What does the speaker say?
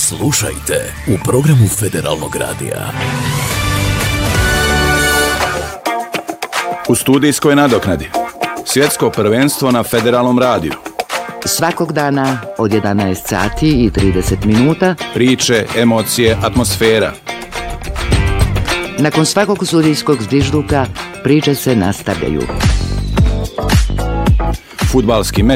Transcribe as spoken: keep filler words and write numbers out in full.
Slušajte u programu Federalnog radija. U studijskoj nadoknadi. Svjetsko prvenstvo na Federalnom radiju. Svakog dana od jedanaest sati i trideset minuta. Priče, emocije, atmosfera. Nakon svakog sudijskog zdižduka priče se nastavljaju. Fudbalski meč